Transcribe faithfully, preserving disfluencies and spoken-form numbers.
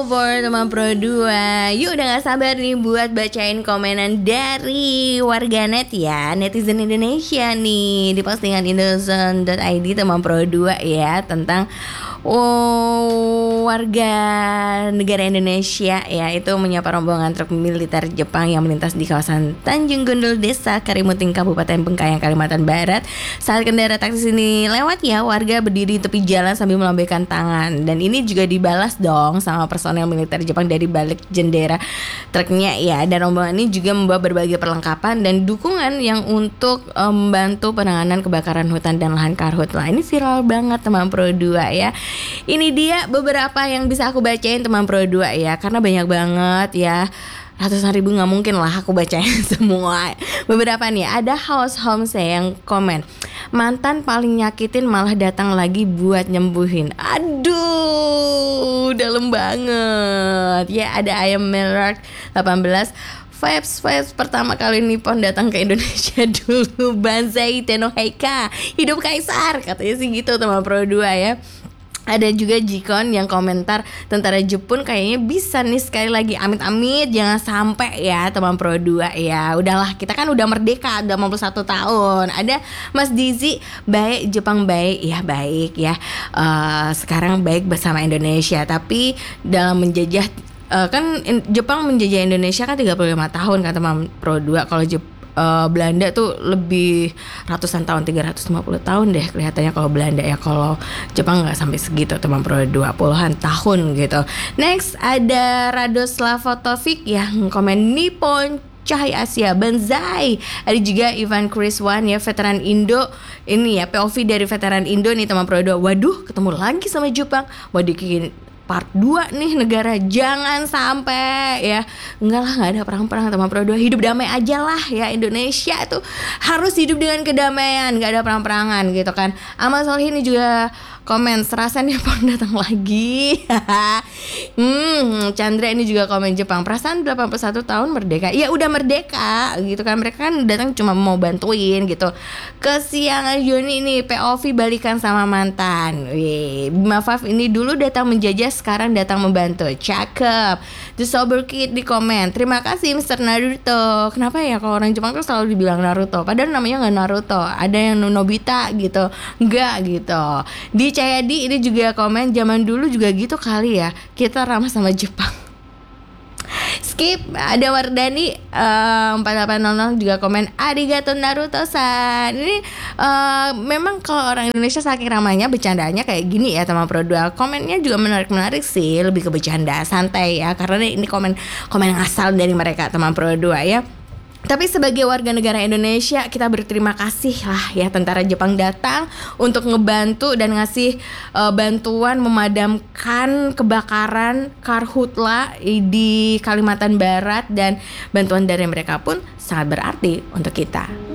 For teman Pro dua, yuk udah gak sabar nih buat bacain komenan dari warganet ya, netizen Indonesia nih di postingan indozone dot i d teman Pro dua ya, tentang oh, warga negara Indonesia ya itu menyapa rombongan truk militer Jepang yang melintas di kawasan Tanjung Gundul, Desa Karimuting, Kabupaten Bengkayang, Kalimantan Barat. Saat kendaraan taksi ini lewat ya, warga berdiri di tepi jalan sambil melambaikan tangan, dan ini juga dibalas dong sama personel militer Jepang dari balik jendela truknya ya. Dan rombongan ini juga membawa berbagai perlengkapan dan dukungan yang untuk um, membantu penanganan kebakaran hutan dan lahan karhutla. Ini viral banget teman Pro dua ya. Ini dia beberapa yang bisa aku bacain teman Pro dua ya, karena banyak banget ya, ratusan ribu gak mungkin lah aku bacain semua. Beberapa nih, ada House Homse yang komen, mantan paling nyakitin malah datang lagi buat nyembuhin. Aduh, dalam banget ya. Ada Ayam Merah delapan belas, Vibes Vibes pertama kali Nippon datang ke Indonesia dulu. Banzai Tenoheika, hidup Kaisar, katanya sih gitu teman Pro dua ya. Ada juga Jikon yang komentar, tentara Jepun kayaknya bisa nih sekali lagi, amit-amit jangan sampai ya teman Pro dua ya. Udahlah, kita kan udah merdeka, udah lima puluh satu tahun. Ada Mas Dizi, baik Jepang baik ya, baik ya. Uh, sekarang baik bersama Indonesia, tapi dalam menjajah uh, kan in, Jepang menjajah Indonesia kan tiga puluh lima tahun kan teman Pro dua. Kalau Jepang Uh, Belanda tuh lebih ratusan tahun, tiga ratus lima puluh tahun deh kelihatannya kalau Belanda ya. Kalau Jepang nggak sampai segitu teman Pro dua, puluhan tahun gitu. Next ada Radoslav Fotovic yang komen Nippon Cahaya Asia Banzai. Ada juga Ivan Kriswan ya, veteran Indo. Ini ya P O V dari veteran Indo nih teman Pro dua. Waduh, ketemu lagi sama Jepang. Waduh, part dua nih negara, jangan sampai ya. Enggak lah, gak ada perang-perang teman Pro dua, hidup damai aja lah ya. Indonesia tuh harus hidup dengan kedamaian, gak ada perang-perangan gitu kan. Amal Solhi ini juga komen, serasa Nippon datang lagi. hmm, Chandra ini juga komen, Jepang perasaan delapan puluh satu tahun merdeka. Ya udah merdeka gitu kan, mereka kan datang cuma mau bantuin gitu. Kesiangan Joni ini P O V balikan sama mantan. Wih, Bima Faf ini dulu datang menjajah, sekarang datang membantu. Cakep. The Sober Kid di komen, terima kasih mister Naruto. Kenapa ya kalau orang Jepang tuh selalu dibilang Naruto, padahal namanya gak Naruto. Ada yang Nobita gitu, enggak gitu. Di Cayadi ini juga komen, zaman dulu juga gitu kali ya, kita ramah sama Jepang. Skip. Ada Wardani uh, empat delapan nol nol juga komen, arigato Naruto-san. Ini uh, memang kalau orang Indonesia saking ramahnya, bercandanya kayak gini ya teman Pro dua. Komennya juga menarik-menarik sih, lebih ke bercanda, santai ya, karena ini komen komen yang asal dari mereka teman Pro dua ya. Tapi sebagai warga negara Indonesia, kita berterima kasih lah ya, tentara Jepang datang untuk ngebantu dan ngasih uh, bantuan memadamkan kebakaran karhutla di Kalimantan Barat, dan bantuan dari mereka pun sangat berarti untuk kita.